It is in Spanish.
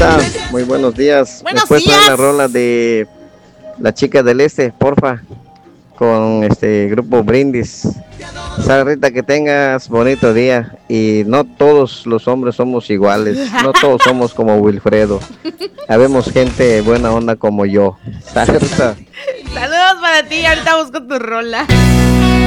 Rita, muy buenos días. Buenos ¿Me puedes poner días. la rola de La Chica del Este, porfa? Con este grupo Brindis. Sabes, Rita, que tengas bonito día. Y no todos los hombres somos iguales. No todos somos como Wilfredo. Habemos gente buena onda como yo. ¿Sabes, Rita? Saludos para ti. Ahorita busco tu rola.